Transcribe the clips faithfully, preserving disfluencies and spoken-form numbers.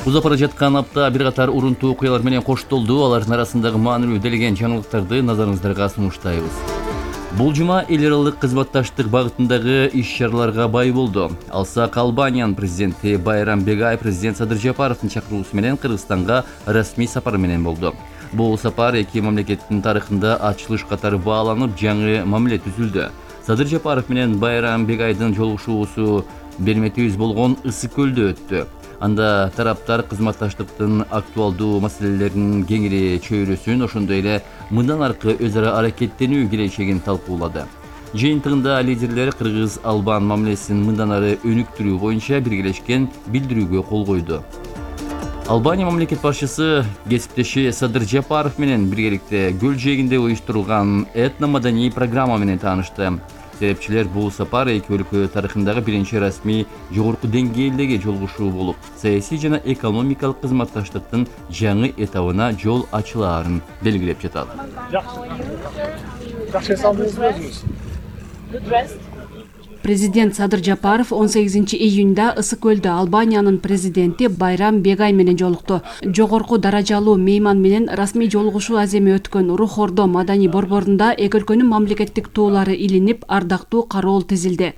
Узап бара жаткан апта бир катар урунтуу окуялар менен коштолду. Алардын арасындагы маанилүү делеген жаңылыктарды назарыңыздарга сунуштайбыз. Бул жума эл аралык кызматташтык багытындагы иш-чараларга бай болду. Алсак Албаниянын президенти Байрам Бегай президент Садыр Жапаровдун чакыруусу менен Кыргызстанга расмий сапар менен болду. Бул сапар эки мамлекеттин тарыхында ачылыш катары бааланып, жаңы мамиле түзүлдү. Садыр Жапаров менен Байрам Бегайдын жолугушуусу берметүүбүз болгон Ысык көлдө өттү. Анда тараптар кызматташтыктын актуалдуу маселелеринин кеңири чөйрөсүн, ошондой эле мындан аркы өз ара аракеттенүү келечегин талкуулады. Жыйынтыгында лидерлер Кыргыз-Албан мамилесин мындан ары өнүктүрүү боюнча биргелешкен билдирүүгө кол койду. Албания мамлекет башчысы кесиптеши Садыр Жапаров менен биргеликте көл жээгинде уюштурулган этно-маданий программа менен таанышты. Серепчилер бул сапар эки өлкө тарыхындагы биринчи расмий жогорку деңгээлдеги жолугушуу болуп, саясий жана экономикалык кызматташтыктын жаңы этабына жол ачылаарын белгилеп жатат. Президент Садыр Жапаров он сегизинчи июнда Ысык көлдө Албаниянын президенти Байрам Бегай менен жолукту. Жогорку даражалуу мейман менен расмий жолугушуу аземи өткөн Рух Ордо маданий борборунда эки өлкөнүн мамлекеттик туулары илинип, ардактуу кароол тизилди.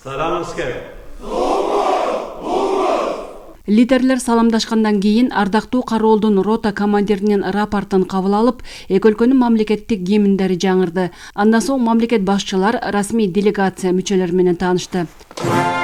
Лидерлер саламдашкандан кийин ардактуу кароолдун рота командиринин рапортун кабыл алып, эки өлкөнүн мамлекеттик гимндери жаңырды. Андан соң мамлекет башчылар расмий делегация мүчөлөрү менен таанышты.